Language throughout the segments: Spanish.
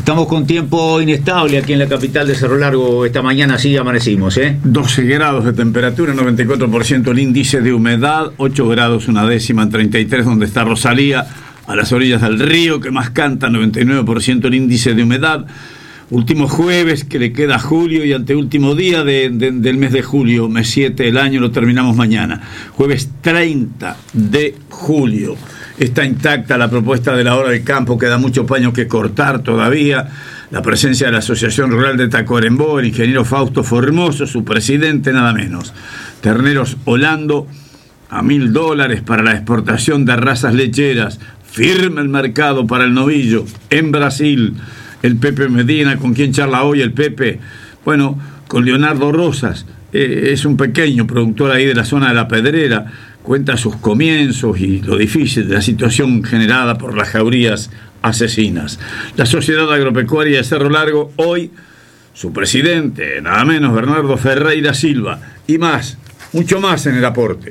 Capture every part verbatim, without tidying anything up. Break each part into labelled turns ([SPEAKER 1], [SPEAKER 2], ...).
[SPEAKER 1] Estamos con tiempo inestable aquí en la capital de Cerro Largo. Esta mañana sí amanecimos, ¿eh?
[SPEAKER 2] doce grados de temperatura, noventa y cuatro por ciento el índice de humedad, ocho grados una décima en treinta y tres, donde está Rosalía, a las orillas del río, que más canta, noventa y nueve por ciento el índice de humedad. Último jueves que le queda a julio y anteúltimo día de, de, del mes de julio, mes siete del año, lo terminamos mañana. Jueves treinta de julio. Está intacta la propuesta de la hora del campo, queda mucho paño que cortar todavía. La presencia de la Asociación Rural de Tacuarembó, el ingeniero Fausto Formoso, su presidente, nada menos. Terneros Holando a mil dólares para la exportación de razas lecheras. Firme el mercado para el novillo en Brasil. El Pepe Medina, ¿con quién charla hoy el Pepe? Bueno, con Leonardo Rosas, eh, es un pequeño productor ahí de la zona de La Pedrera, cuenta sus comienzos y lo difícil de la situación generada por las jaurías asesinas. La Sociedad Agropecuaria de Cerro Largo, hoy, su presidente, nada menos, Bernardo Ferreira Silva, y más, mucho más en el aporte.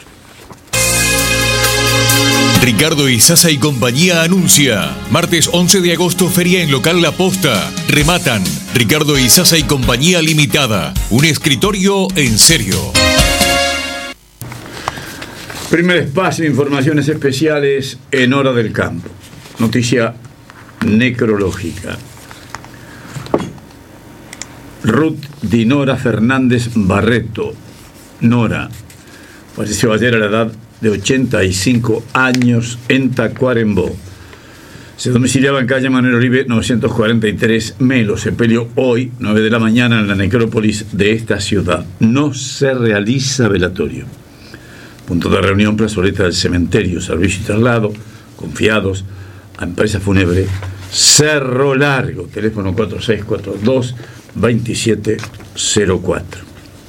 [SPEAKER 3] Ricardo Izaza y compañía anuncia. Martes once de agosto, feria en local La Posta. Rematan Ricardo Izaza y compañía limitada. Un escritorio en serio.
[SPEAKER 2] Primer espacio, informaciones especiales en Hora del Campo. Noticia necrológica. Ruth Dinora Fernández Barreto, Nora, falleció ayer a la edad de ochenta y cinco años en Tacuarembó. Se domiciliaba en calle Manuel Oribe novecientos cuarenta y tres, Melo. Sepelio hoy, nueve de la mañana, en la necrópolis de esta ciudad. No se realiza velatorio. Punto de reunión, plazoleta del cementerio, servicio y traslado, confiados a empresa fúnebre Cerro Largo, teléfono cuatro seis cuatro dos, dos siete cero cuatro.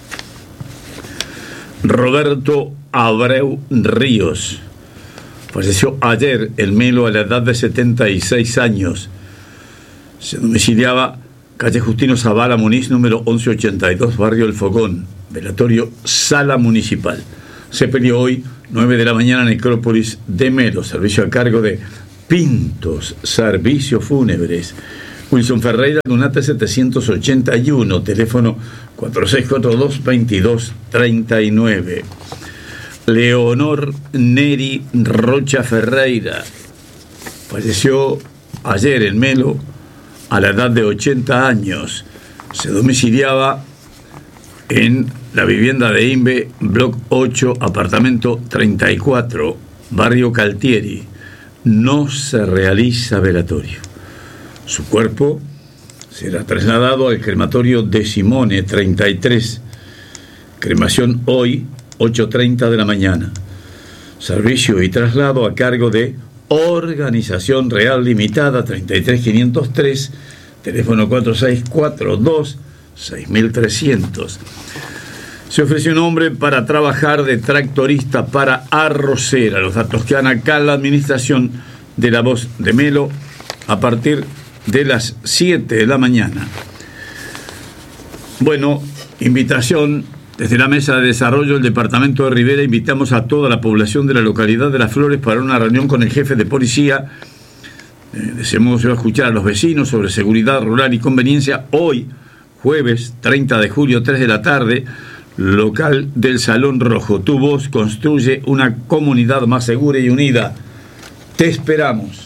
[SPEAKER 2] Roberto Abreu Ríos falleció ayer el Melo a la edad de setenta y seis años. Se domiciliaba calle Justino Zavala Muniz, número once ochenta y dos, barrio El Fogón, velatorio Sala Municipal. Se peleó hoy, nueve de la mañana, necrópolis de Melo, servicio a cargo de Pintos Servicios Fúnebres. Wilson Ferreira, Lunate setecientos ochenta y uno, teléfono cuatro seis cuatro dos, veintidós treinta y nueve. Leonor Neri Rocha Ferreira falleció ayer en Melo a la edad de ochenta años. Se domiciliaba en la vivienda de Imbe, bloc ocho, apartamento treinta y cuatro, barrio Caltieri. No se realiza velatorio. Su cuerpo será trasladado al crematorio de Simone treinta y tres. Cremación hoy, ocho treinta de la mañana. Servicio y traslado a cargo de Organización Real Limitada, treinta y tres quinientos tres, teléfono cuatro seis cuatro dos, seis trescientos. Se ofreció un hombre para trabajar de tractorista para Arrocera. Los datos que dan acá en la administración de La Voz de Melo a partir de las siete de la mañana. Bueno, invitación desde la Mesa de Desarrollo del Departamento de Rivera. Invitamos a toda la población de la localidad de Las Flores para una reunión con el jefe de policía. Eh, deseamos escuchar a los vecinos sobre seguridad rural y conveniencia. Hoy, jueves treinta de julio, tres de la tarde, local del Salón Rojo. Tu voz construye una comunidad más segura y unida. Te esperamos.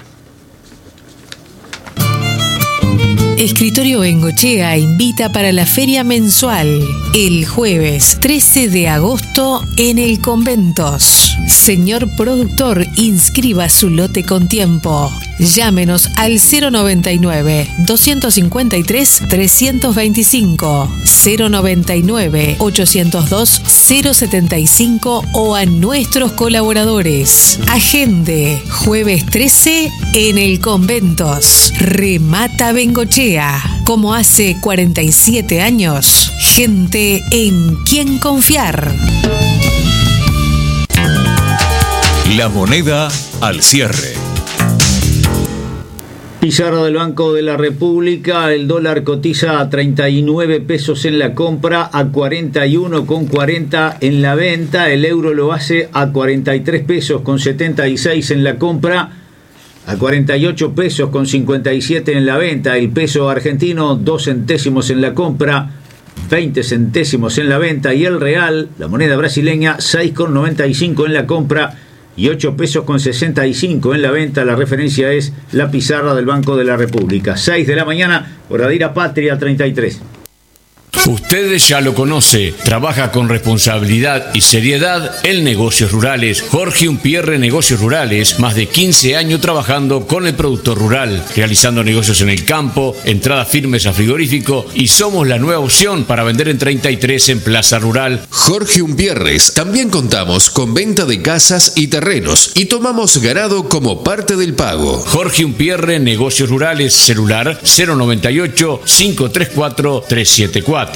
[SPEAKER 4] Escritorio Bengochea invita para la feria mensual el jueves trece de agosto en el Conventos. Señor productor, inscriba su lote con tiempo. Llámenos al cero noventa y nueve, doscientos cincuenta y tres, trescientos veinticinco, cero noventa y nueve, ochocientos dos, cero setenta y cinco o a nuestros colaboradores. Agende, jueves trece en el Conventos. Remata Bengochea. Como hace cuarenta y siete años, gente en quien confiar.
[SPEAKER 3] La moneda al cierre.
[SPEAKER 1] Pizarra del Banco de la República, el dólar cotiza a treinta y nueve pesos en la compra, a cuarenta y uno con cuarenta en la venta. El euro lo hace a cuarenta y tres pesos con setenta y seis en la compra a cuarenta y ocho pesos con cincuenta y siete en la venta. El peso argentino, dos centésimos en la compra, veinte centésimos en la venta. Y el real, la moneda brasileña, seis con noventa y cinco en la compra y ocho pesos con sesenta y cinco en la venta. La referencia es la pizarra del Banco de la República. seis de la mañana, hora de ir a Patria treinta y tres.
[SPEAKER 5] Usted ya lo conoce, trabaja con responsabilidad y seriedad en negocios rurales. Jorge Umpierre Negocios Rurales, más de quince años trabajando con el productor rural, realizando negocios en el campo, entradas firmes a frigorífico, y somos la nueva opción para vender en treinta y tres en Plaza Rural.
[SPEAKER 6] Jorge Umpierres, también contamos con venta de casas y terrenos y tomamos ganado como parte del pago.
[SPEAKER 5] Jorge Umpierre Negocios Rurales, celular cero noventa y ocho, cinco tres cuatro, tres siete cuatro.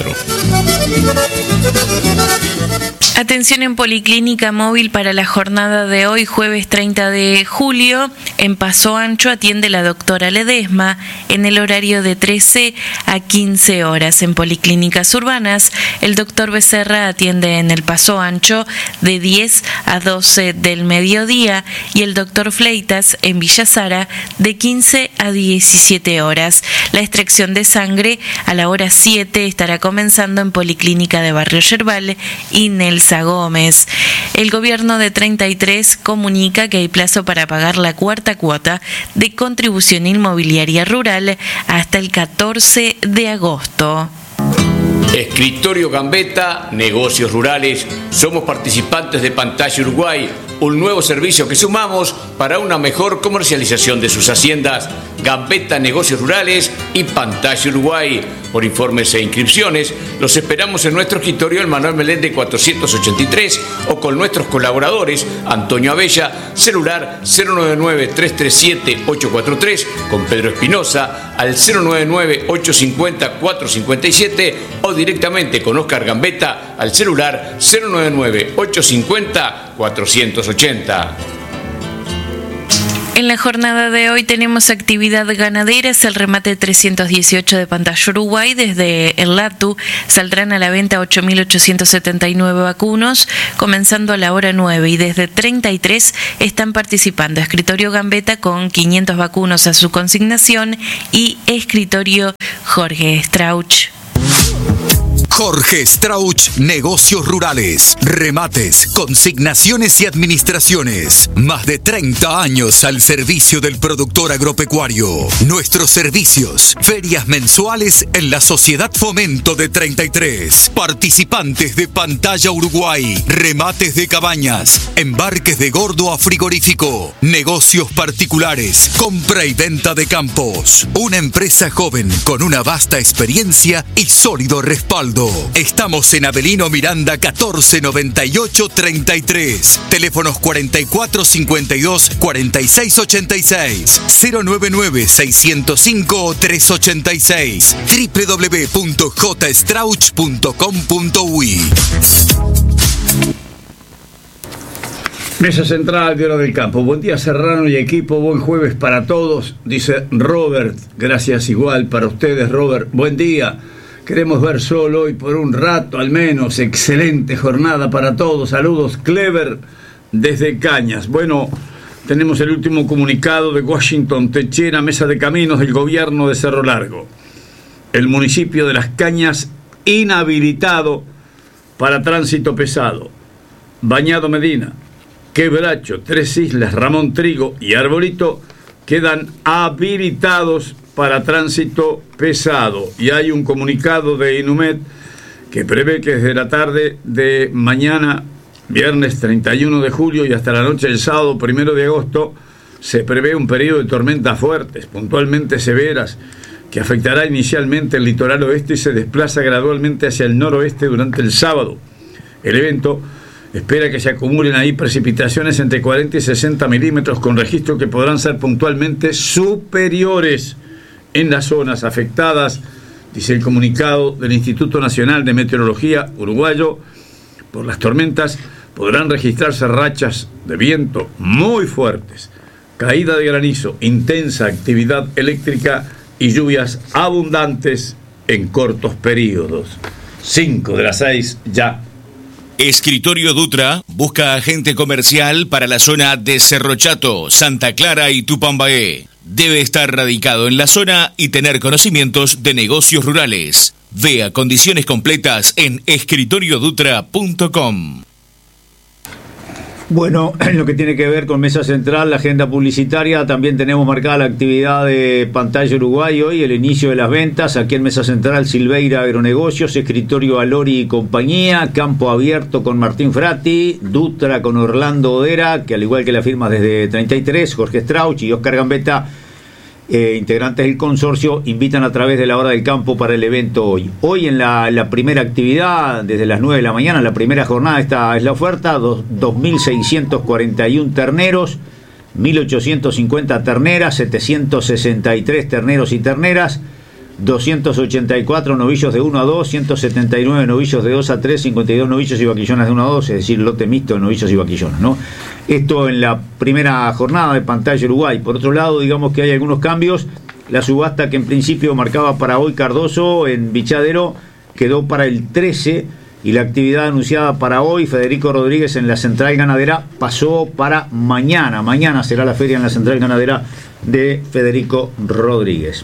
[SPEAKER 7] Atención en Policlínica Móvil para la jornada de hoy, jueves treinta de julio. En Paso Ancho atiende la doctora Ledesma en el horario de trece a quince horas. En Policlínicas Urbanas, el doctor Becerra atiende en el Paso Ancho de diez a doce del mediodía y el doctor Fleitas en Villa Sara de quince a diecisiete horas. La extracción de sangre a la hora siete estará comenzando en Policlínica de Barrio Yerbal y Nelsa Gómez. El gobierno de treinta y tres comunica que hay plazo para pagar la cuarta cuota de contribución inmobiliaria rural hasta el catorce de agosto.
[SPEAKER 5] Escritorio Gambetta, Negocios Rurales. Somos participantes de Pantalla Uruguay, un nuevo servicio que sumamos para una mejor comercialización de sus haciendas. Gambetta Negocios Rurales y Pantalla Uruguay. Por informes e inscripciones, los esperamos en nuestro escritorio en Manuel Meléndez cuatrocientos ochenta y tres o con nuestros colaboradores Antonio Abella, celular cero nueve nueve, tres tres siete, ocho cuatro tres, con Pedro Espinosa al cero nueve nueve, ocho cinco cero, cuatro cinco siete o directamente con Oscar Gambetta al celular cero nueve nueve, ocho cinco cero, cuatro ocho cero.
[SPEAKER 7] En la jornada de hoy tenemos actividad ganadera, es el remate trescientos dieciocho de Pantalla Uruguay. Desde el Latu saldrán a la venta ocho mil ochocientos setenta y nueve vacunos, comenzando a la hora nueve, y desde treinta y tres están participando Escritorio Gambetta con quinientos vacunos a su consignación y Escritorio Jorge Strauch.
[SPEAKER 8] Jorge Strauch Negocios Rurales, remates, consignaciones y administraciones. Más de treinta años al servicio del productor agropecuario. Nuestros servicios, ferias mensuales en la Sociedad Fomento de treinta y tres. Participantes de Pantalla Uruguay, remates de cabañas, embarques de gordo a frigorífico, negocios particulares, compra y venta de campos. Una empresa joven con una vasta experiencia y sólido respaldo. Estamos en Avelino Miranda catorce noventa y ocho treinta y tres. Teléfonos cuarenta y cuatro cincuenta y dos, cuarenta y seis ochenta y seis. cero nueve nueve, seiscientos cinco, trescientos ochenta y seis. doble u doble u doble u punto j strauch punto com punto u y.
[SPEAKER 2] Mesa central de Hora del Campo. Buen día, Serrano y equipo. Buen jueves para todos, dice Robert. Gracias igual para ustedes, Robert. Buen día. Queremos ver sol hoy por un rato al menos. Excelente jornada para todos. Saludos, Clever, desde Cañas. Bueno, tenemos el último comunicado de Washington Techera, Mesa de Caminos del gobierno de Cerro Largo. El municipio de Las Cañas inhabilitado para tránsito pesado. Bañado Medina, Quebracho, Tres Islas, Ramón Trigo y Arbolito quedan habilitados para tránsito pesado. Y hay un comunicado de Inumet que prevé que desde la tarde de mañana, viernes treinta y uno de julio, y hasta la noche del sábado primero de agosto, se prevé un periodo de tormentas fuertes, puntualmente severas, que afectará inicialmente el litoral oeste y se desplaza gradualmente hacia el noroeste durante el sábado. El evento espera que se acumulen ahí precipitaciones entre cuarenta y sesenta milímetros, con registro que podrán ser puntualmente superiores en las zonas afectadas, dice el comunicado del Instituto Nacional de Meteorología uruguayo. Por las tormentas podrán registrarse rachas de viento muy fuertes, caída de granizo, intensa actividad eléctrica y lluvias abundantes en cortos periodos. cinco de las seis ya.
[SPEAKER 3] Escritorio Dutra busca agente comercial para la zona de Cerro Chato, Santa Clara y Tupambaé. Debe estar radicado en la zona y tener conocimientos de negocios rurales. Vea condiciones completas en escritorio dutra punto com.
[SPEAKER 1] Bueno, en lo que tiene que ver con Mesa Central, la agenda publicitaria, también tenemos marcada la actividad de Pantalla Uruguay hoy, el inicio de las ventas, aquí en Mesa Central, Silveira Agronegocios, Escritorio Alori y compañía, Campo Abierto con Martín Frati, Dutra con Orlando Odera, que al igual que la firma desde treinta y tres, Jorge Strauch y Oscar Gambetta, Eh, integrantes del consorcio, invitan a través de la hora del campo para el evento hoy. Hoy en la, la primera actividad, desde las nueve de la mañana, la primera jornada, esta es la oferta, dos mil seiscientos cuarenta y uno terneros, mil ochocientos cincuenta terneras, setecientos sesenta y tres terneros y terneras, doscientos ochenta y cuatro novillos de uno a dos, ciento setenta y nueve novillos de dos a tres, cincuenta y dos novillos y vaquillonas de uno a dos, es decir, lote mixto de novillos y vaquillonas, ¿no? Esto en la primera jornada de Pantalla Uruguay. Por otro lado, digamos que hay algunos cambios. La subasta que en principio marcaba para hoy Cardoso en Bichadero quedó para el trece, y la actividad anunciada para hoy, Federico Rodríguez en la Central Ganadera, pasó para mañana. Mañana será la feria en la Central Ganadera de Federico Rodríguez.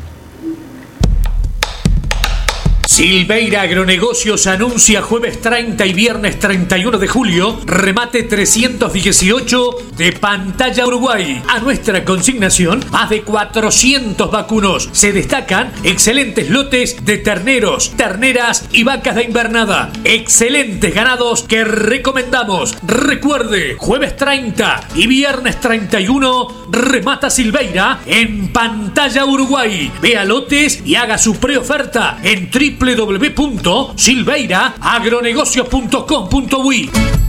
[SPEAKER 9] Silveira Agronegocios anuncia jueves treinta y viernes treinta y uno de julio remate trescientos dieciocho de Pantalla Uruguay. A nuestra consignación, más de cuatrocientos vacunos. Se destacan excelentes lotes de terneros, terneras y vacas de invernada. Excelentes ganados que recomendamos. Recuerde, jueves treinta y viernes treinta y uno remata Silveira en Pantalla Uruguay. Vea lotes y haga su preoferta en triple w w w punto silveira agronegocios punto com punto uy.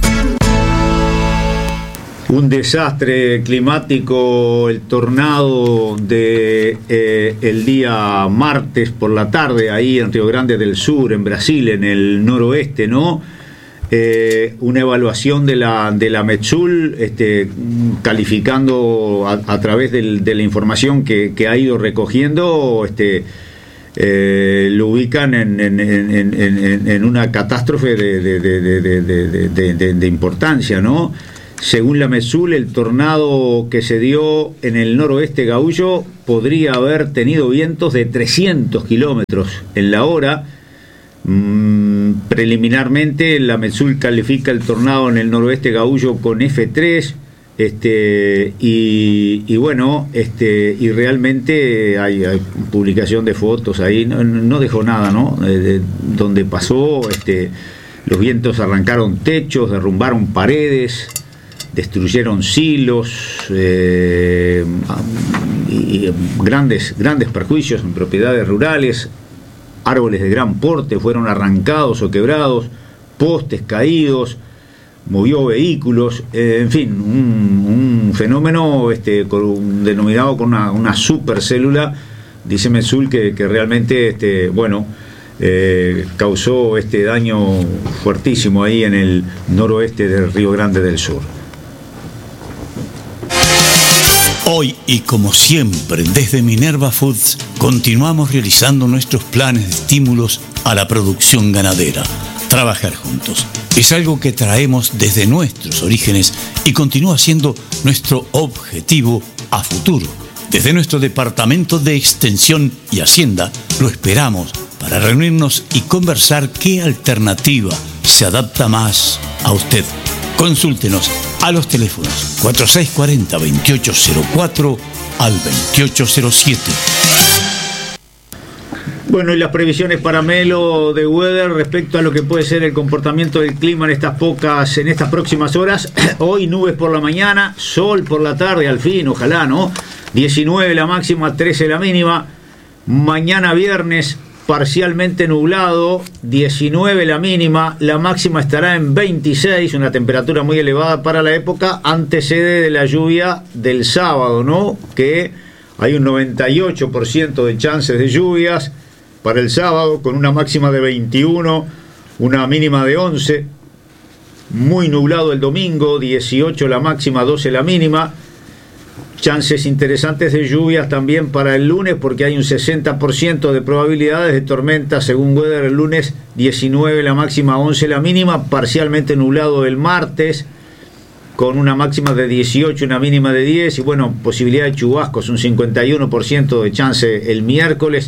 [SPEAKER 1] Un desastre climático, el tornado de eh, el día martes por la tarde ahí en Río Grande del Sur, en Brasil, en el noroeste, ¿no? Eh, una evaluación de la de la Metsul, este, calificando a, a través del, de la información que, que ha ido recogiendo, este Eh, lo ubican en, en, en, en, en una catástrofe de, de, de, de, de, de, de, de importancia, ¿no? Según la Metsul, el tornado que se dio en el noroeste gaullo podría haber tenido vientos de trescientos kilómetros en la hora. Mm, preliminarmente, la Metsul califica el tornado en el noroeste gaullo con F tres. Este y, y bueno, este y realmente hay, hay publicación de fotos ahí, no, no dejó nada, ¿no? De, de, donde pasó, este los vientos arrancaron techos, derrumbaron paredes, destruyeron silos, eh, y grandes grandes perjuicios en propiedades rurales, árboles de gran porte fueron arrancados o quebrados, postes caídos, movió vehículos, eh, en fin, un, un fenómeno este, con, denominado con una, una supercélula, dice Metsul, que, que realmente, este, bueno, eh, causó este daño fuertísimo ahí en el noroeste del Río Grande del Sur.
[SPEAKER 10] Hoy y como siempre, desde Minerva Foods, continuamos realizando nuestros planes de estímulos a la producción ganadera. Trabajar juntos es algo que traemos desde nuestros orígenes y continúa siendo nuestro objetivo a futuro. Desde nuestro Departamento de Extensión y Hacienda lo esperamos para reunirnos y conversar qué alternativa se adapta más a usted. Consúltenos a los teléfonos cuatro seis cuatro cero, veintiocho cero cuatro al veintiocho cero siete.
[SPEAKER 1] Bueno, y las previsiones para Melo de Weather respecto a lo que puede ser el comportamiento del clima en estas pocas, en estas próximas horas. Hoy nubes por la mañana, sol por la tarde, al fin, ojalá, ¿no? diecinueve la máxima, trece la mínima. Mañana viernes, parcialmente nublado, diecinueve la mínima, la máxima estará en veintiséis, una temperatura muy elevada para la época, antecede de la lluvia del sábado, ¿no? Que hay un noventa y ocho por ciento de chances de lluvias para el sábado, con una máxima de veintiuno, una mínima de once, muy nublado el domingo, dieciocho la máxima, doce la mínima, chances interesantes de lluvias también para el lunes, porque hay un sesenta por ciento de probabilidades de tormenta según Weather el lunes, diecinueve la máxima, once la mínima, parcialmente nublado el martes, con una máxima de dieciocho, una mínima de diez, y bueno, posibilidad de chubascos, un cincuenta y uno por ciento de chance el miércoles,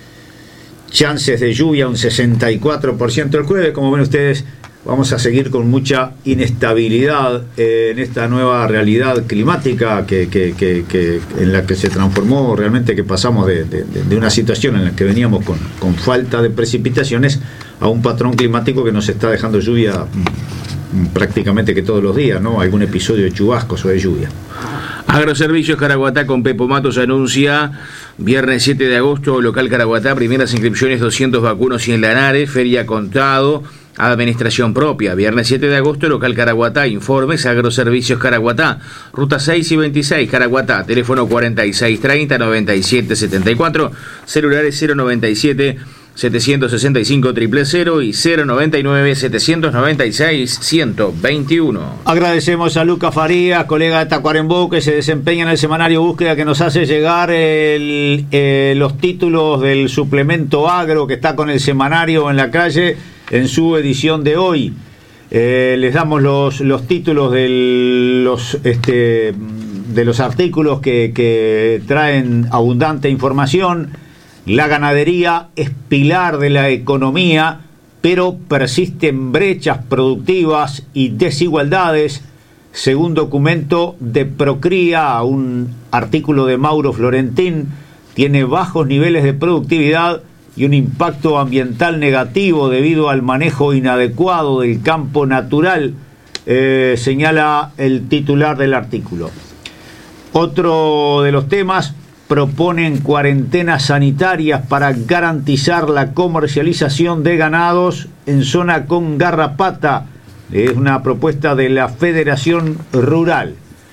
[SPEAKER 1] chances de lluvia, un sesenta y cuatro por ciento el jueves. Como ven ustedes, vamos a seguir con mucha inestabilidad eh, en esta nueva realidad climática que, que, que, que en la que se transformó realmente, que pasamos de, de, de una situación en la que veníamos con, con falta de precipitaciones a un patrón climático que nos está dejando lluvia prácticamente que todos los días, ¿no? Algún episodio de chubascos o de lluvia.
[SPEAKER 11] Agroservicios Caraguatá con Pepo Matos anuncia viernes siete de agosto, local Caraguatá, primeras inscripciones doscientos vacunos y en Lanares, feria contado, administración propia. Viernes siete de agosto, local Caraguatá, informes Agroservicios Caraguatá, ruta seis y veintiséis, Caraguatá, teléfono cuarenta y seis treinta noventa y siete setenta y cuatro, celulares cero noventa y siete setecientos sesenta y cinco cero cero cero y cero noventa y nueve setecientos noventa y seis ciento veintiuno.
[SPEAKER 1] Agradecemos a Luca Farías, colega de Tacuarembó, que se desempeña en el semanario Búsqueda, que nos hace llegar el, eh, los títulos del suplemento agro que está con el semanario en la calle en su edición de hoy. Eh, les damos los, los títulos de los, este, de los artículos que, que traen abundante información. La ganadería es pilar de la economía, pero persisten brechas productivas y desigualdades, según documento de Procría, un artículo de Mauro Florentín. Tiene bajos niveles de productividad y un impacto ambiental negativo debido al manejo inadecuado del campo natural, eh, señala el titular del artículo. Otro de los temas: proponen cuarentenas sanitarias para garantizar la comercialización de ganados en zona con garrapata. Es una propuesta de la Federación Rural.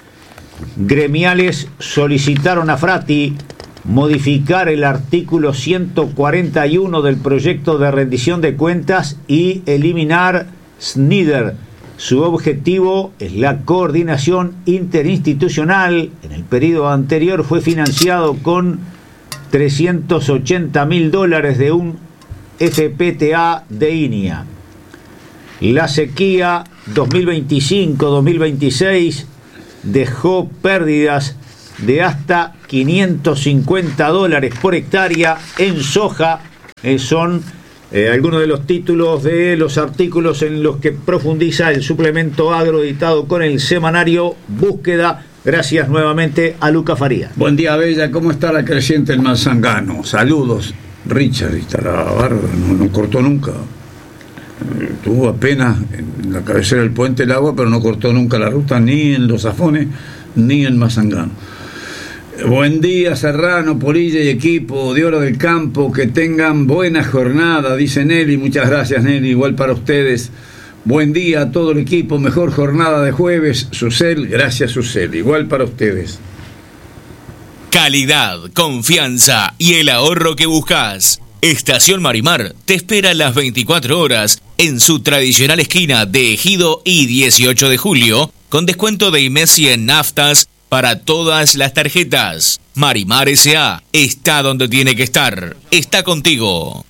[SPEAKER 1] Gremiales solicitaron a Frati modificar el artículo ciento cuarenta y uno del proyecto de rendición de cuentas y eliminar Snider. Su objetivo es la coordinación interinstitucional. En el periodo anterior fue financiado con trescientos ochenta mil dólares de un F P T A de I N I A. La sequía dos mil veinticinco dos mil veintiséis dejó pérdidas de hasta quinientos cincuenta dólares por hectárea en soja. Eh, son Eh, algunos de los títulos de los artículos en los que profundiza el suplemento agro editado con el semanario Búsqueda. Gracias nuevamente a Luca Faría.
[SPEAKER 2] Buen día, Bella. ¿Cómo está la creciente del Mazangano? Saludos. Richard, está la barba, no, no cortó nunca. Eh, tuvo apenas en la cabecera del puente el agua, pero no cortó nunca la ruta, ni en Los Afones, ni en Mazangano. Buen día, Serrano, Polilla y equipo de Oro del Campo, que tengan buena jornada, dice Nelly. Muchas gracias, Nelly, igual para ustedes. Buen día a todo el equipo, mejor jornada de jueves. Susel, gracias, Susel, igual para ustedes.
[SPEAKER 3] Calidad, confianza y el ahorro que buscas. Estación Marimar te espera las veinticuatro horas en su tradicional esquina de Ejido y dieciocho de julio, con descuento de Imesi en naftas para todas las tarjetas. Marimar S A está donde tiene que estar. Está contigo.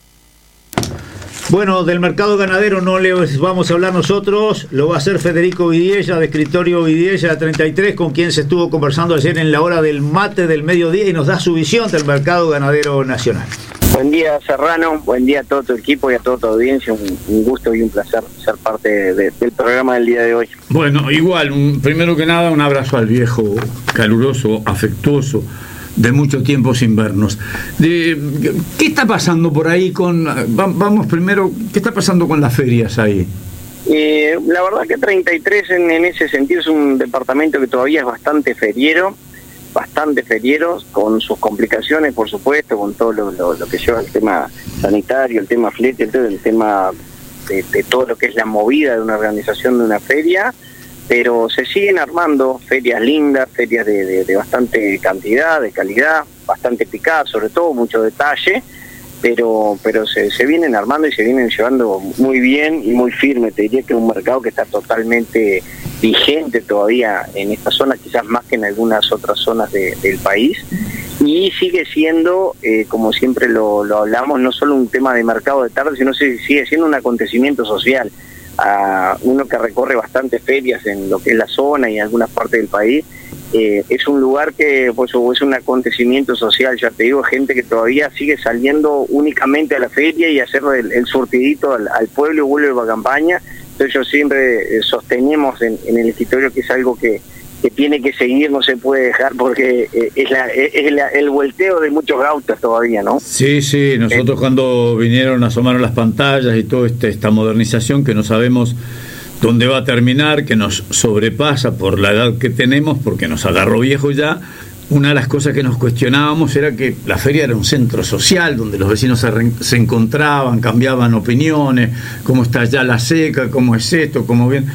[SPEAKER 1] Bueno, del mercado ganadero no les vamos a hablar nosotros, lo va a hacer Federico Vidiella, de Escritorio Vidiella treinta y tres, con quien se estuvo conversando ayer en la hora del mate del mediodía y nos da su visión del mercado ganadero nacional.
[SPEAKER 12] Buen día, Serrano, buen día a todo tu equipo y a toda tu audiencia, un, un gusto y un placer ser parte de, de, del programa del día de hoy.
[SPEAKER 2] Bueno, igual, un, primero que nada un abrazo al viejo, caluroso, afectuoso, de mucho tiempo sin vernos. De, ¿Qué está pasando por ahí con, vamos primero, qué está pasando con las ferias ahí?
[SPEAKER 12] Eh, la verdad que treinta y tres en, en ese sentido es un departamento que todavía es bastante feriero, bastante ferieros, con sus complicaciones, por supuesto, con todo lo, lo, lo que lleva el tema sanitario, el tema flete, el, el tema de, de todo lo que es la movida de una organización de una feria, pero se siguen armando ferias lindas, ferias de, de, de bastante cantidad, de calidad, bastante picadas, sobre todo, mucho detalle, pero pero se, se vienen armando y se vienen llevando muy bien y muy firme. Te diría que es un mercado que está totalmente vigente todavía en esta zona, quizás más que en algunas otras zonas de, del país, y sigue siendo, eh, como siempre lo, lo hablamos, no solo un tema de mercado de tarde, sino que sigue siendo un acontecimiento social. A uno que recorre bastantes ferias en lo que es la zona y en algunas partes del país, eh, es un lugar que pues, es un acontecimiento social, ya te digo, gente que todavía sigue saliendo únicamente a la feria y hacer el, el surtidito al, al pueblo y vuelve a campaña. Entonces yo siempre eh, sostenemos en, en el escritorio que es algo que, que tiene que seguir, no se puede dejar, porque eh, es, la, es la, el volteo de muchos gautas todavía, ¿no?
[SPEAKER 2] Sí, sí, nosotros eh, cuando vinieron, asomaron las pantallas y toda este, esta modernización que no sabemos dónde va a terminar, que nos sobrepasa por la edad que tenemos, porque nos agarró viejo ya. Una de las cosas que nos cuestionábamos era que la feria era un centro social donde los vecinos se, re, se encontraban, cambiaban opiniones, cómo está ya la seca, cómo es esto, cómo bien,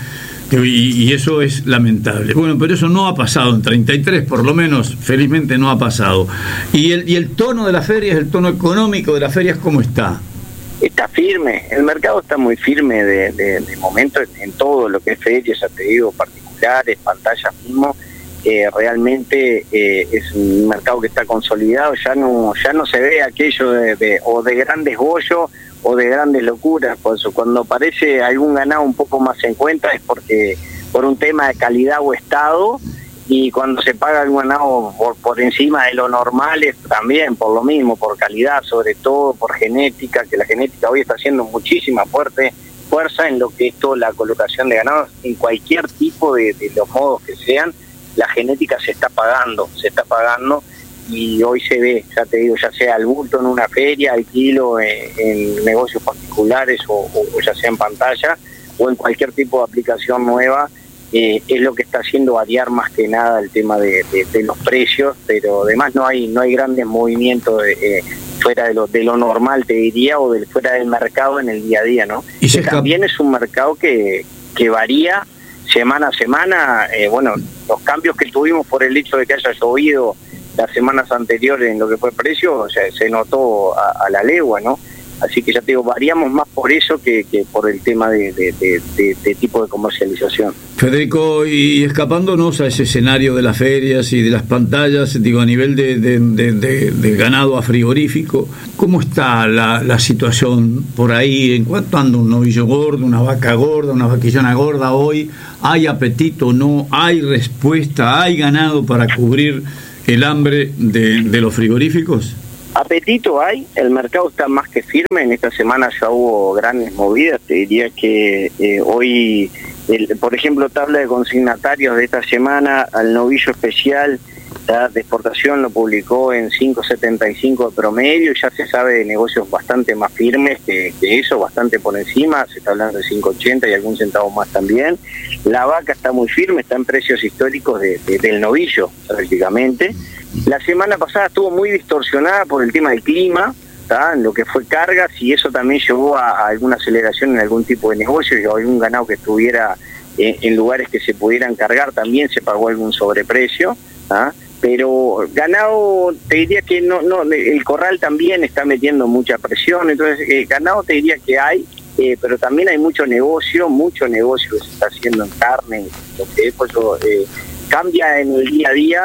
[SPEAKER 2] y, y eso es lamentable. Bueno, pero eso no ha pasado en treinta y tres, por lo menos, felizmente no ha pasado. Y el, y el tono de la feria, el tono económico de la feria, ¿cómo está?
[SPEAKER 12] Está firme, el mercado está muy firme de, de, de momento en, en todo lo que es ferias, ya te digo, particulares, pantallas mismo. Eh, realmente eh, es un mercado que está consolidado, ya no ya no se ve aquello de, de o de grandes bollos o de grandes locuras. Por eso cuando aparece algún ganado un poco más en cuenta es porque por un tema de calidad o estado, y cuando se paga algún ganado por, por encima de lo normal es también por lo mismo, por calidad, sobre todo por genética, que la genética hoy está haciendo muchísima fuerte fuerza en lo que es toda la colocación de ganados en cualquier tipo de, de los modos que sean. La genética se está pagando, se está pagando y hoy se ve, ya te digo, ya sea al bulto en una feria, al kilo en, en negocios particulares o, o ya sea en pantalla o en cualquier tipo de aplicación nueva, eh, es lo que está haciendo variar más que nada el tema de, de, de los precios, pero además no hay no hay grandes movimientos de, eh, fuera de lo, de lo normal, te diría, o del fuera del mercado en el día a día, ¿no? Y que también es un mercado que, que varía semana a semana. Eh, bueno, los cambios que tuvimos por el hecho de que haya llovido las semanas anteriores en lo que fue precio, o sea, se notó a, a la legua, ¿no? Así que ya te digo, variamos más por eso que, que por el tema de, de, de, de, de tipo de comercialización.
[SPEAKER 2] Federico, y escapándonos a ese escenario de las ferias y de las pantallas, digo, a nivel de, de, de, de, de ganado a frigorífico, ¿cómo está la, la situación por ahí? ¿En cuánto anda un novillo gordo, una vaca gorda, una vaquillona gorda hoy? ¿Hay apetito? ¿No? ¿Hay respuesta? ¿Hay ganado para cubrir el hambre de, de los frigoríficos?
[SPEAKER 12] Apetito hay, el mercado está más que firme. En esta semana ya hubo grandes movidas. Te diría que eh, hoy, el, por ejemplo, tabla de consignatarios de esta semana, al novillo especial de exportación lo publicó en cinco setenta y cinco de promedio. Ya se sabe de negocios bastante más firmes que, que eso, bastante por encima, se está hablando de cinco ochenta y algún centavo más también. La vaca está muy firme, está en precios históricos de, de, del novillo prácticamente. La semana pasada estuvo muy distorsionada por el tema del clima, ¿tá? En lo que fue cargas, y eso también llevó a, a alguna aceleración en algún tipo de negocio, y algún ganado que estuviera eh, en lugares que se pudieran cargar también se pagó algún sobreprecio, ¿tá? Pero ganado te diría que no, no, el corral también está metiendo mucha presión, entonces eh, ganado te diría que hay, eh, pero también hay mucho negocio, mucho negocio que se está haciendo en carne, lo que es, pues, eh, cambia en el día a día,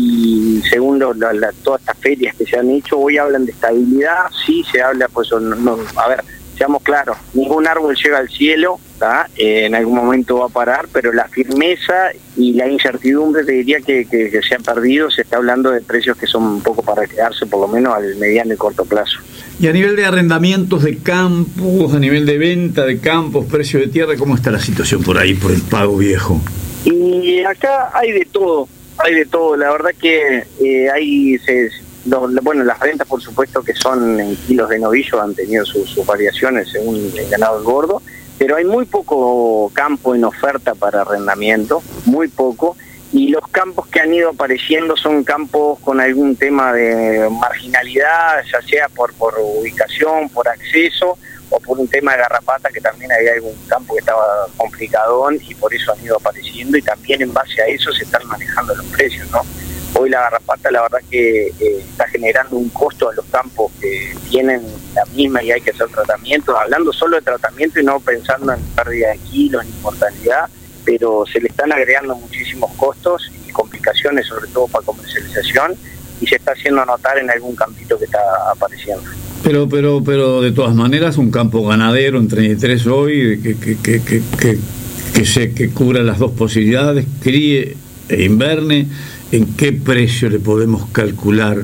[SPEAKER 12] y según lo, la, la, todas estas ferias que se han hecho, hoy hablan de estabilidad, sí se habla, pues, no, no, a ver, seamos claros, ningún árbol llega al cielo, eh, en algún momento va a parar, pero la firmeza y la incertidumbre te diría que, que, que se ha perdido. Se está hablando de precios que son un poco para quedarse, por lo menos al mediano y corto plazo.
[SPEAKER 2] Y a nivel de arrendamientos de campos, a nivel de venta de campos, precio de tierra, ¿cómo está la situación por ahí, por el Pago Viejo?
[SPEAKER 12] Y acá hay de todo, hay de todo. La verdad que eh, hay, se, lo, bueno, las ventas por supuesto que son en kilos de novillo, han tenido sus, sus variaciones según el ganado gordo, pero hay muy poco campo en oferta para arrendamiento, muy poco, y los campos que han ido apareciendo son campos con algún tema de marginalidad, ya sea por, por ubicación, por acceso, o por un tema de garrapata, que también hay algún campo que estaba complicadón y por eso han ido apareciendo, y también en base a eso se están manejando los precios, ¿no? Hoy la garrapata la verdad que eh, está generando un costo a los campos que tienen la misma, y hay que hacer tratamientos, hablando solo de tratamiento y no pensando en pérdida de kilos ni mortalidad, pero se le están agregando muchísimos costos y complicaciones, sobre todo para comercialización, y se está haciendo notar en algún campito que está apareciendo.
[SPEAKER 2] Pero, pero, pero de todas maneras, un campo ganadero en treinta y tres hoy, que, que, que, que, que, que, se, que cubra las dos posibilidades, críe e inverne, ¿en qué precio le podemos calcular?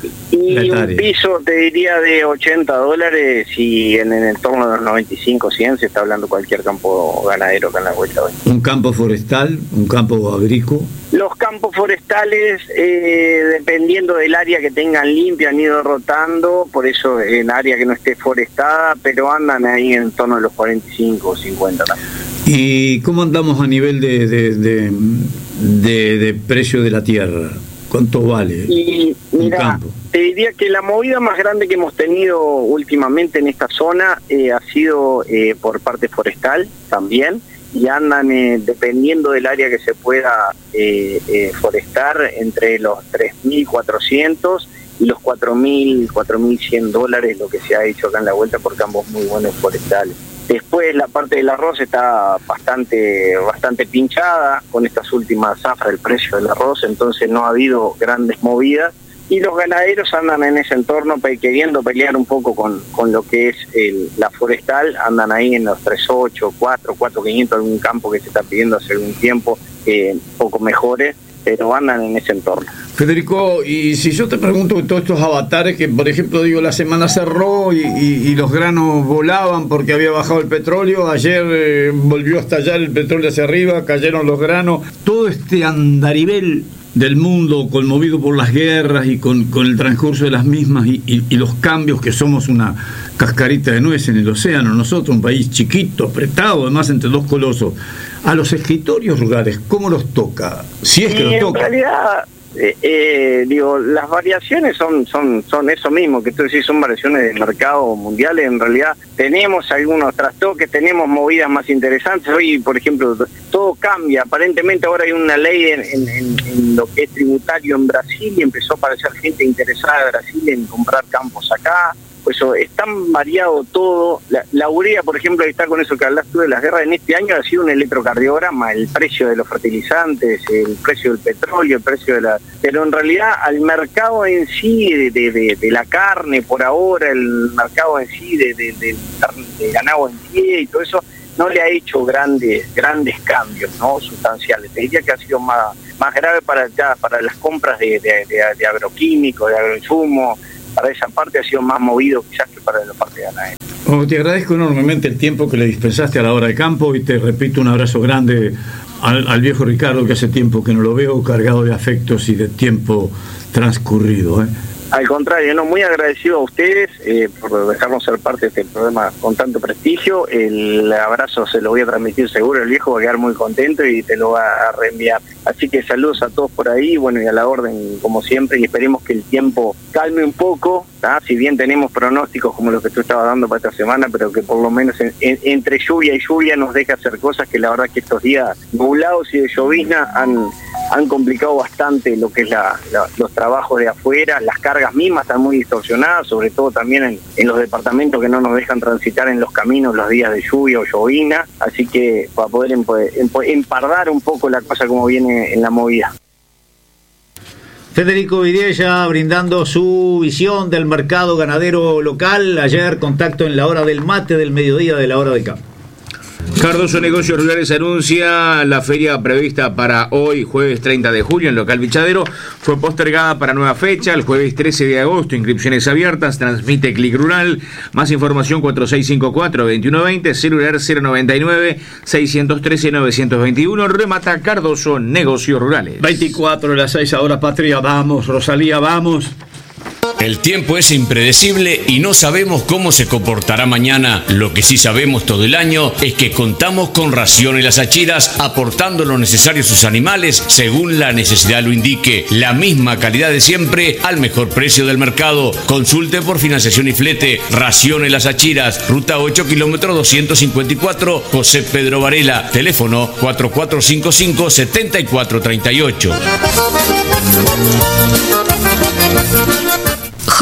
[SPEAKER 12] Y un piso, te diría, de ochenta dólares, y en, en el torno de los noventa y cinco, cien se está hablando cualquier campo ganadero acá en la vuelta hoy.
[SPEAKER 2] ¿Un campo forestal? ¿Un campo agrícola?
[SPEAKER 12] Los campos forestales, eh, dependiendo del área que tengan limpia, han ido rotando, por eso en área que no esté forestada, pero andan ahí en torno a los cuarenta y cinco o cincuenta también.
[SPEAKER 2] ¿Y cómo andamos a nivel de, de, de, de, de precio de la tierra? ¿Cuánto vale
[SPEAKER 12] y,
[SPEAKER 2] un
[SPEAKER 12] mira,
[SPEAKER 2] campo?
[SPEAKER 12] Te diría que la movida más grande que hemos tenido últimamente en esta zona eh, ha sido eh, por parte forestal también, y andan, eh, dependiendo del área que se pueda eh, eh, forestar, entre los tres mil cuatrocientos y los cuatro mil, cuatro mil cien dólares, lo que se ha hecho acá en la vuelta por campos muy buenos forestales. Después la parte del arroz está bastante bastante pinchada con estas últimas zafras del precio del arroz, entonces no ha habido grandes movidas, y los ganaderos andan en ese entorno pe queriendo pelear un poco con, con lo que es el, la forestal, andan ahí en los tres ocho, cuatro, cuatro quinientos, algún campo que se está pidiendo hace algún tiempo, eh, un poco mejores, pero andan en ese entorno.
[SPEAKER 2] Federico, y si yo te pregunto todos estos avatares que, por ejemplo, digo, la semana cerró y, y, y los granos volaban porque había bajado el petróleo, ayer eh, volvió a estallar el petróleo hacia arriba, cayeron los granos, todo este andarivel del mundo conmovido por las guerras y con, con el transcurso de las mismas y, y, y los cambios, que somos una cascarita de nuez en el océano, nosotros un país chiquito, apretado, además entre dos colosos, a los escritorios rurales, ¿cómo los toca? Si es que los toca.
[SPEAKER 12] En realidad, eh, eh, digo, las variaciones son son son eso mismo, que tú decís, son variaciones del mercado mundial. En realidad tenemos algunos trastoques, tenemos movidas más interesantes. Hoy, por ejemplo, todo cambia. Aparentemente ahora hay una ley en, en, en lo que es tributario en Brasil, y empezó a aparecer gente interesada de Brasil en comprar campos acá. Pues eso, es tan variado todo. La, la urea, por ejemplo, ahí está con eso que hablaste tú de las guerras, en este año ha sido un electrocardiograma, el precio de los fertilizantes, el precio del petróleo, el precio de la... Pero en realidad al mercado en sí de, de, de, de la carne, por ahora, el mercado en sí de, de, de, de ganado en pie y todo eso, no le ha hecho grandes grandes cambios, ¿no?, sustanciales. Te diría que ha sido más, más grave para, ya, para las compras de, de, de, de agroquímicos, de agroinsumos. Para esa parte ha sido más movido quizás que para la parte ganadera.
[SPEAKER 2] Oh, te agradezco enormemente el tiempo que le dispensaste a la hora de campo, y te repito un abrazo grande al, al viejo Ricardo, que hace tiempo que no lo veo, cargado de afectos y de tiempo transcurrido, ¿eh?
[SPEAKER 12] Al contrario, no, muy agradecido a ustedes eh, por dejarnos ser parte de este programa con tanto prestigio. El abrazo se lo voy a transmitir seguro, el viejo va a quedar muy contento y te lo va a reenviar. Así que saludos a todos por ahí, bueno, y a la orden como siempre, y esperemos que el tiempo calme un poco, ¿tá? Si bien tenemos pronósticos como los que tú estabas dando para esta semana, pero que por lo menos en, en, entre lluvia y lluvia nos deja hacer cosas que la verdad que estos días nublados y de llovizna han, han complicado bastante lo que es la, la, los trabajos de afuera. Las cargas mismas están muy distorsionadas, sobre todo también en, en los departamentos que no nos dejan transitar en los caminos los días de lluvia o llovizna, así que para poder empardar un poco la cosa como viene en la movida.
[SPEAKER 1] Federico Vidiella brindando su visión del mercado ganadero local. Ayer contacto en la hora del mate del mediodía de la hora de campo.
[SPEAKER 11] Cardoso Negocios Rurales anuncia la feria prevista para hoy, jueves treinta de julio, en local Bichadero. Fue postergada para nueva fecha, el jueves trece de agosto. Inscripciones abiertas, transmite Clic Rural. Más información cuatro seis cinco cuatro, dos uno dos cero, celular cero noventa y nueve, seiscientos trece, novecientos veintiuno. Remata Cardoso Negocios Rurales.
[SPEAKER 2] veinticuatro de las seis, ahora Patria, vamos, Rosalía, vamos.
[SPEAKER 5] El tiempo es impredecible y no sabemos cómo se comportará mañana. Lo que sí sabemos todo el año es que contamos con Raciones Las Achiras, aportando lo necesario a sus animales según la necesidad lo indique. La misma calidad de siempre al mejor precio del mercado. Consulte por financiación y flete. Raciones Las Achiras, ruta ocho, kilómetro doscientos cincuenta y cuatro, José Pedro Varela. Teléfono cuatro cuatro cinco cinco, siete cuatro tres ocho.
[SPEAKER 7] Jorge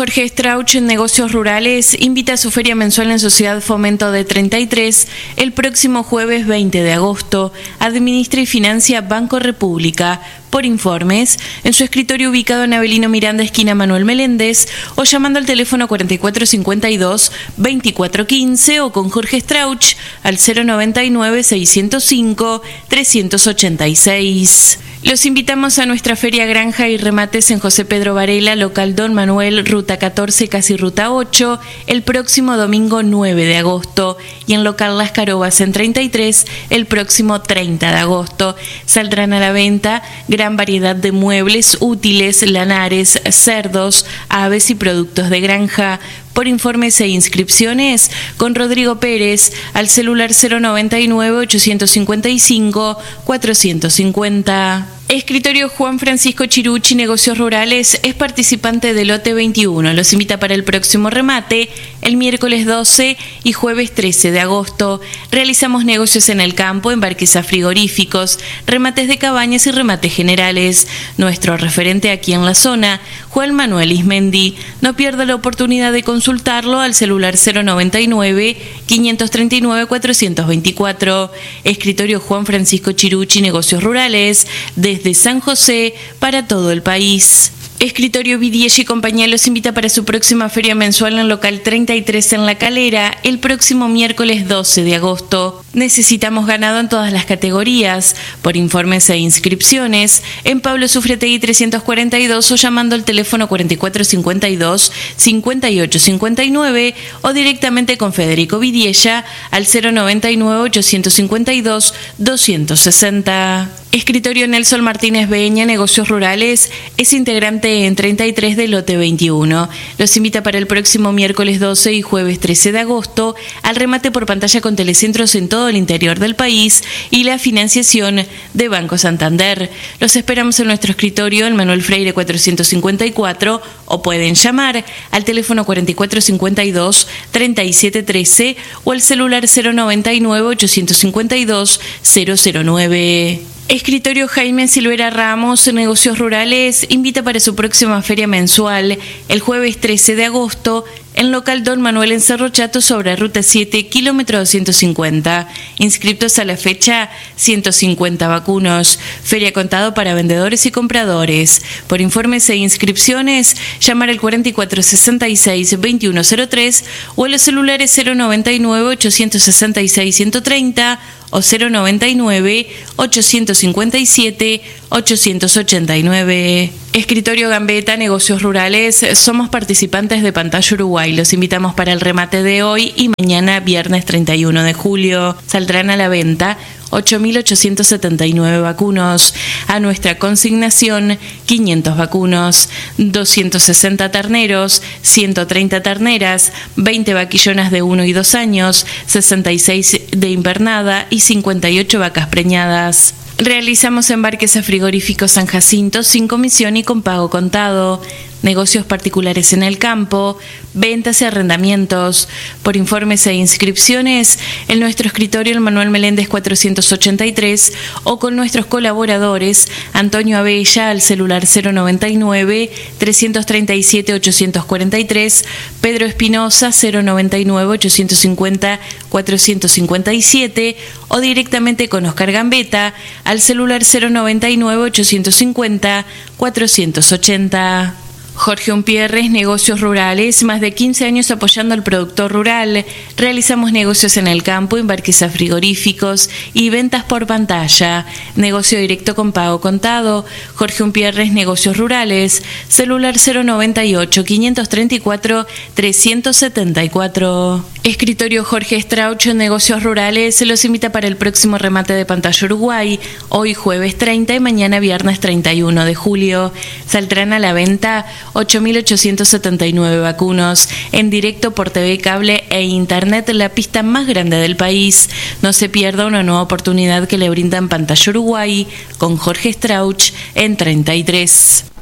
[SPEAKER 7] Jorge Strauch en Negocios Rurales invita a su feria mensual en Sociedad Fomento de treinta y tres el próximo jueves veinte de agosto. Administra y financia Banco República. Por informes, en su escritorio ubicado en Avelino Miranda, esquina Manuel Meléndez, o llamando al teléfono cuarenta y cuatro cincuenta y dos, veinticuatro quince o con Jorge Strauch al cero noventa y nueve, seiscientos cinco, trescientos ochenta y seis. Los invitamos a nuestra Feria Granja y Remates en José Pedro Varela, local Don Manuel, ruta catorce, casi ruta ocho, el próximo domingo nueve de agosto, y en local Las Carobas en treinta y tres, el próximo treinta de agosto. Saldrán a la venta gran variedad de muebles, útiles, lanares, cerdos, aves y productos de granja. Por informes e inscripciones, con Rodrigo Pérez al celular cero noventa y nueve, ochocientos cincuenta y cinco, cuatrocientos cincuenta. Escritorio Juan Francisco Chirucci, Negocios Rurales, es participante del lote veintiuno. Los invita para el próximo remate, el miércoles doce y jueves trece de agosto. Realizamos negocios en el campo, embarques a frigoríficos, remates de cabañas y remates generales. Nuestro referente aquí en la zona, Juan Manuel Ismendi. No pierda la oportunidad de consultarlo al celular cero noventa y nueve, quinientos treinta y nueve, cuatrocientos veinticuatro. Escritorio Juan Francisco Chirucci, Negocios Rurales, de desde San José para todo el país. Escritorio Vidiella y compañía los invita para su próxima feria mensual en local treinta y tres en La Calera, el próximo miércoles doce de agosto. Necesitamos ganado en todas las categorías. Por informes e inscripciones, en Pablo Sufretegui trescientos cuarenta y dos o llamando al teléfono cuarenta y cuatro cincuenta y dos, cincuenta y ocho cincuenta y nueve o directamente con Federico Vidiella al cero noventa y nueve, ochocientos cincuenta y dos, doscientos sesenta. Escritorio Nelson Martínez Beña, Negocios Rurales, es integrante en treinta y tres del lote veintiuno. Los invita para el próximo miércoles doce y jueves trece de agosto al remate por pantalla con telecentros en todo el interior del país y la financiación de Banco Santander. Los esperamos en nuestro escritorio en Manuel Freire cuatrocientos cincuenta y cuatro o pueden llamar al teléfono cuarenta y cuatro cincuenta y dos, treinta y siete trece o al celular cero noventa y nueve, ochocientos cincuenta y dos, cero cero nueve. Escritorio Jaime Silvera Ramos, Negocios Rurales, invita para su próxima feria mensual el jueves trece de agosto en local Don Manuel en Cerro Chato sobre ruta siete, kilómetro doscientos cincuenta. Inscriptos a la fecha, ciento cincuenta vacunos. Feria contado para vendedores y compradores. Por informes e inscripciones, llamar al cuarenta y cuatro sesenta y seis, veintiuno cero tres o a los celulares cero noventa y nueve, ochocientos sesenta y seis, ciento treinta o cero noventa y nueve, ochocientos cincuenta y siete, ochocientos ochenta y nueve. Escritorio Gambetta, Negocios Rurales, somos participantes de Pantalla Uruguay. Los invitamos para el remate de hoy y mañana, viernes treinta y uno de julio. Saldrán a la venta ocho mil ochocientos setenta y nueve vacunos. A nuestra consignación, quinientos vacunos, doscientos sesenta terneros, ciento treinta terneras, veinte vaquillonas de uno y dos años, sesenta y seis de invernada y cincuenta y ocho vacas preñadas. Realizamos embarques a frigoríficos San Jacinto sin comisión y con pago contado. Negocios particulares en el campo, ventas y arrendamientos. Por informes e inscripciones, en nuestro escritorio el Manuel Meléndez cuatrocientos ochenta y tres o con nuestros colaboradores Antonio Abella al celular cero noventa y nueve, trescientos treinta y siete, ochocientos cuarenta y tres, Pedro Espinosa cero noventa y nueve, ochocientos cincuenta, cuatrocientos cincuenta y siete o directamente con Oscar Gambetta al celular cero noventa y nueve, ochocientos cincuenta, cuatrocientos ochenta. Jorge Umpierres, Negocios Rurales, más de quince años apoyando al productor rural. Realizamos negocios en el campo, embarques a frigoríficos y ventas por pantalla. Negocio directo con pago contado. Jorge Umpierres, Negocios Rurales, celular cero noventa y ocho, quinientos treinta y cuatro, trescientos setenta y cuatro. Escritorio Jorge Strauch, Negocios Rurales, se los invita para el próximo remate de Pantalla Uruguay, hoy jueves treinta y mañana viernes treinta y uno de julio. Saldrán a la venta ocho mil ochocientos setenta y nueve vacunos, en directo por T V Cable e Internet, la pista más grande del país. No se pierda una nueva oportunidad que le brindan Pantalla Uruguay con Jorge Strauch en treinta y tres.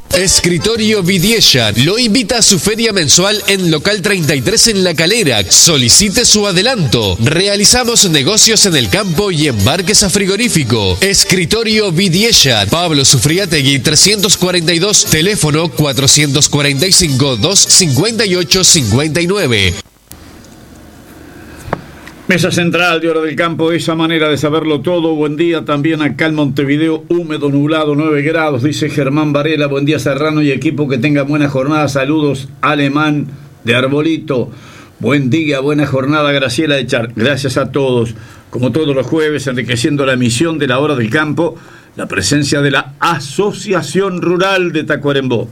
[SPEAKER 6] Escritorio Vidiella lo invita a su feria mensual en local treinta y tres en La Calera. Solicite su adelanto. Realizamos negocios en el campo y embarques a frigorífico. Escritorio Vidiella, Pablo Sufriategui trescientos cuarenta y dos, teléfono cuatrocientos cuarenta y cinco, doscientos cincuenta y ocho cincuenta y nueve.
[SPEAKER 2] Mesa central de Hora del Campo, esa manera de saberlo todo. Buen día también acá en Montevideo, húmedo, nublado, nueve grados, dice Germán Varela. Buen día Serrano y equipo, que tenga buena jornada. Saludos, Alemán de Arbolito. Buen día, buena jornada, Graciela de Char. Gracias a todos. Como todos los jueves, enriqueciendo la emisión de la Hora del Campo, la presencia de la Asociación Rural de Tacuarembó.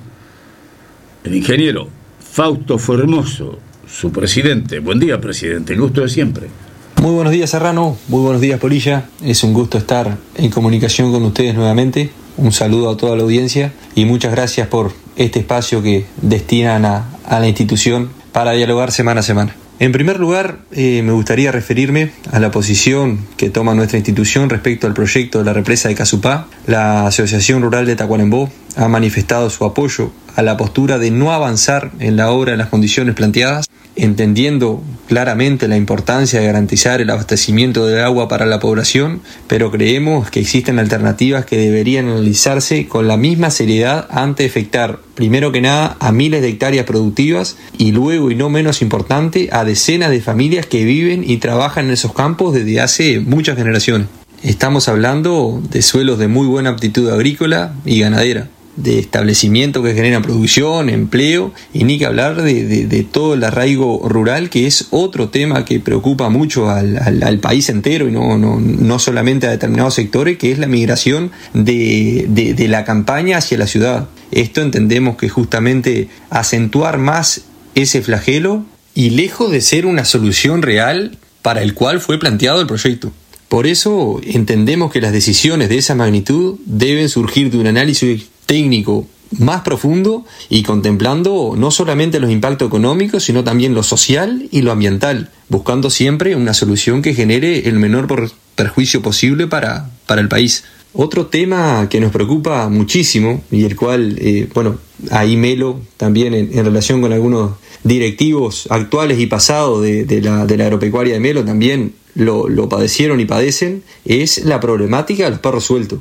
[SPEAKER 2] El ingeniero Fausto Formoso, su presidente. Buen día, presidente, el gusto de siempre.
[SPEAKER 13] Muy buenos días, Serrano, muy buenos días, Polilla. Es un gusto estar en comunicación con ustedes nuevamente. Un saludo a toda la audiencia y muchas gracias por este espacio que destinan a, a la institución para dialogar semana a semana. En primer lugar, eh, me gustaría referirme a la posición que toma nuestra institución respecto al proyecto de la represa de Casupá. La Asociación Rural de Tacuarembó ha manifestado su apoyo a la postura de no avanzar en la obra en las condiciones planteadas, entendiendo claramente la importancia de garantizar el abastecimiento de agua para la población, pero creemos que existen alternativas que deberían analizarse con la misma seriedad antes de afectar, primero que nada, a miles de hectáreas productivas y luego, y no menos importante, a decenas de familias que viven y trabajan en esos campos desde hace muchas generaciones. Estamos hablando de suelos de muy buena aptitud agrícola y ganadera, de establecimientos que generan producción, empleo, y ni que hablar de, de, de todo el arraigo rural, que es otro tema que preocupa mucho al, al, al país entero y no, no, no solamente a determinados sectores, que es la migración de, de, de la campaña hacia la ciudad. Esto entendemos que justamente acentuar más ese flagelo y lejos de ser una solución real para el cual fue planteado el proyecto. Por eso entendemos que las decisiones de esa magnitud deben surgir de un análisis técnico más profundo y contemplando no solamente los impactos económicos, sino también lo social y lo ambiental, buscando siempre una solución que genere el menor perjuicio posible para, para el país. Otro tema que nos preocupa muchísimo y el cual, eh, bueno, ahí Melo también en, en relación con algunos directivos actuales y pasados de, de, la, de la agropecuaria de Melo también lo, lo padecieron y padecen, es la problemática de los perros sueltos.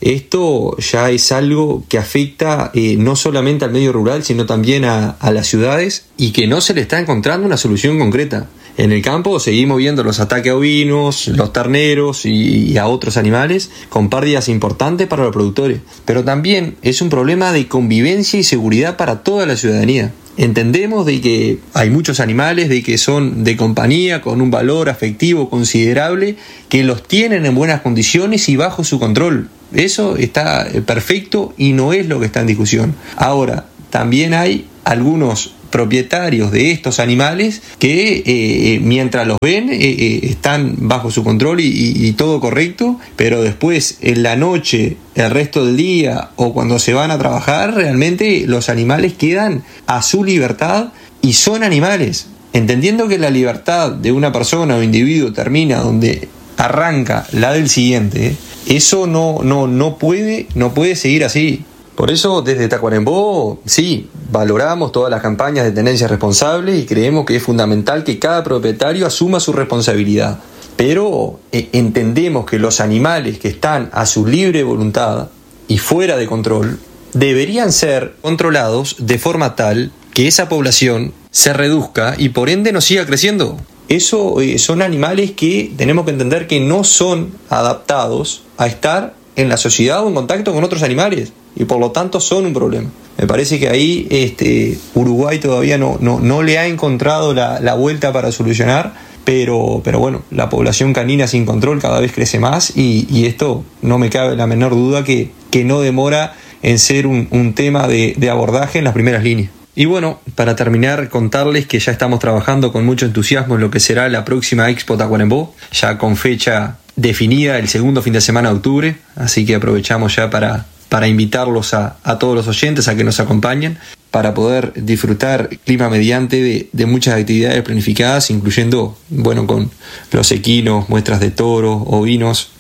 [SPEAKER 13] Esto ya es algo que afecta eh, no solamente al medio rural, sino también a, a las ciudades, y que no se le está encontrando una solución concreta. En el campo seguimos viendo los ataques a ovinos, los terneros y, y a otros animales con pérdidas importantes para los productores. Pero también es un problema de convivencia y seguridad para toda la ciudadanía. Entendemos de que hay muchos animales de que son de compañía con un valor afectivo considerable, que los tienen en buenas condiciones y bajo su control. Eso está perfecto y no es lo que está en discusión. Ahora, también hay algunos propietarios de estos animales que eh, mientras los ven eh, eh, están bajo su control y, y, y todo correcto, pero después en la noche, el resto del día o cuando se van a trabajar, realmente los animales quedan a su libertad y son animales. Entendiendo que la libertad de una persona o individuo termina donde arranca la del siguiente, eso no, no, no puede, no puede seguir así. Por eso desde Tacuarembó sí, valoramos todas las campañas de tenencia responsable y creemos que es fundamental que cada propietario asuma su responsabilidad. Pero eh, entendemos que los animales que están a su libre voluntad y fuera de control deberían ser controlados de forma tal que esa población se reduzca y por ende no siga creciendo. Eso eh, son animales que tenemos que entender que no son adaptados a estar en la sociedad o en contacto con otros animales, y por lo tanto son un problema. Me parece que ahí este, Uruguay todavía no, no, no le ha encontrado la, la vuelta para solucionar, pero, pero bueno, la población canina sin control cada vez crece más y, y esto no me cabe la menor duda que, que no demora en ser un, un tema de, de abordaje en las primeras líneas. Y bueno, para terminar, contarles que ya estamos trabajando con mucho entusiasmo en lo que será la próxima Expo Tacuarembó, ya con fecha definida el segundo fin de semana de octubre, así que aprovechamos ya para, para invitarlos a, a todos los oyentes a que nos acompañen, para poder disfrutar clima mediante de, de muchas actividades planificadas, incluyendo, bueno, con los equinos, muestras de toros, ovinos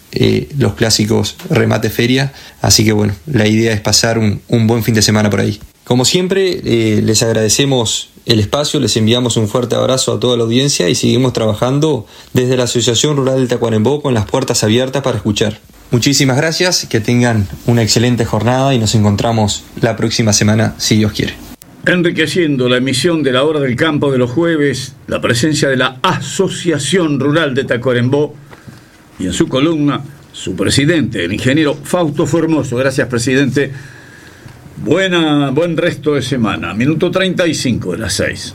[SPEAKER 13] eh, los clásicos remate feria, así que bueno, la idea es pasar un, un buen fin de semana por ahí. Como siempre, eh, les agradecemos el espacio, les enviamos un fuerte abrazo a toda la audiencia y seguimos trabajando desde la Asociación Rural del Tacuarembó con las puertas abiertas para escuchar. Muchísimas gracias, que tengan una excelente jornada y nos encontramos la próxima semana, si Dios quiere.
[SPEAKER 2] Enriqueciendo la emisión de la Hora del Campo de los jueves, la presencia de la Asociación Rural de Tacuarembó y en su columna, su presidente, el ingeniero Fausto Formoso. Gracias, presidente. Buena, buen resto de semana. Minuto treinta y cinco de las seis.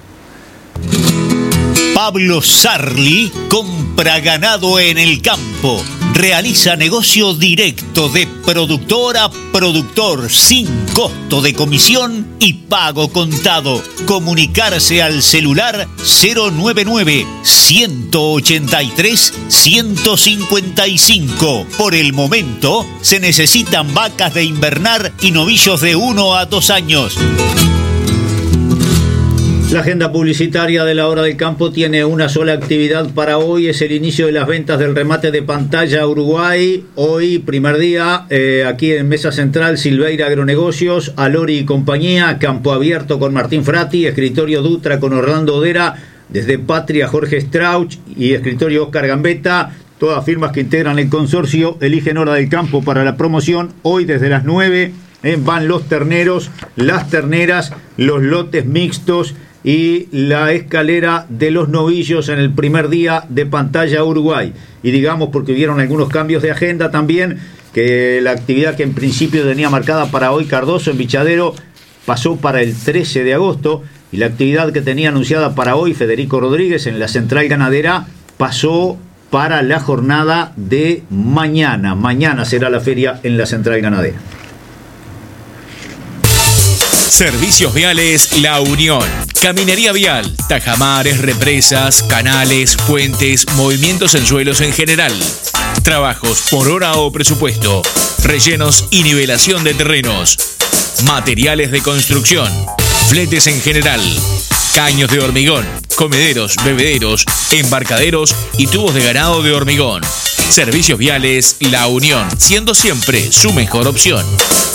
[SPEAKER 3] Pablo Sarli compra ganado en el campo. Realiza negocio directo de productor a productor sin costo de comisión y pago contado. Comunicarse al celular cero noventa y nueve, ciento ochenta y tres, ciento cincuenta y cinco. Por el momento se necesitan vacas de invernar y novillos de uno a dos años.
[SPEAKER 1] La agenda publicitaria de la Hora del Campo tiene una sola actividad para hoy, es el inicio de las ventas del remate de Pantalla Uruguay. Hoy, primer día, eh, aquí en Mesa Central, Silveira Agronegocios, Alori y compañía, Campo Abierto con Martín Frati, Escritorio Dutra con Orlando Odera, desde Patria Jorge Strauch y Escritorio Oscar Gambetta. Todas firmas que integran el consorcio eligen Hora del Campo para la promoción. Hoy desde las nueve eh, van los terneros, las terneras, los lotes mixtos y la escalera de los novillos en el primer día de Pantalla Uruguay. Y digamos, porque hubieron algunos cambios de agenda también, que la actividad que en principio tenía marcada para hoy Cardoso en Bichadero pasó para el trece de agosto, y la actividad que tenía anunciada para hoy Federico Rodríguez en la Central Ganadera pasó para la jornada de mañana. Mañana será la feria en la Central Ganadera.
[SPEAKER 3] Servicios Viales La Unión. Caminería vial, tajamares, represas, canales, puentes, movimientos en suelos en general. Trabajos por hora o presupuesto. Rellenos y nivelación de terrenos. Materiales de construcción. Fletes en general. Caños de hormigón. Comederos, bebederos, embarcaderos y tubos de ganado de hormigón. Servicios Viales La Unión, siendo siempre su mejor opción.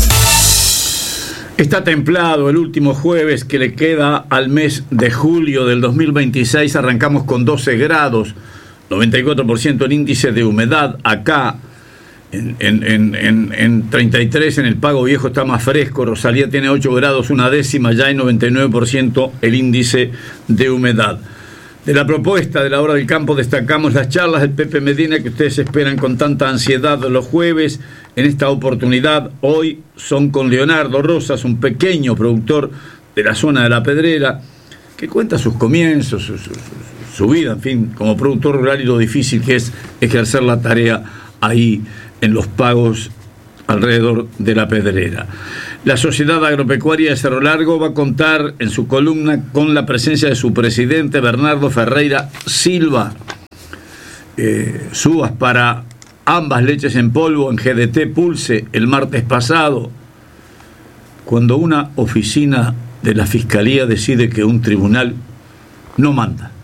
[SPEAKER 2] Está templado el último jueves que le queda al mes de julio del dos mil veintiséis. Arrancamos con doce grados, noventa y cuatro por ciento el índice de humedad. Acá en, en, en, en, en treinta y tres, en el Pago Viejo, está más fresco. Rosalía tiene ocho grados, una décima, ya en noventa y nueve por ciento el índice de humedad. De la propuesta de la Hora del Campo destacamos las charlas del Pepe Medina que ustedes esperan con tanta ansiedad los jueves. En esta oportunidad, hoy son con Leonardo Rosas, un pequeño productor de la zona de La Pedrera, que cuenta sus comienzos, su, su, su vida, en fin, como productor rural y lo difícil que es ejercer la tarea ahí en los pagos alrededor de La Pedrera. La Sociedad Agropecuaria de Cerro Largo va a contar en su columna con la presencia de su presidente Bernardo Ferreira Silva. Eh, subas para ambas leches en polvo en G D T Pulse el martes pasado, cuando una oficina de la Fiscalía decide que un tribunal no manda.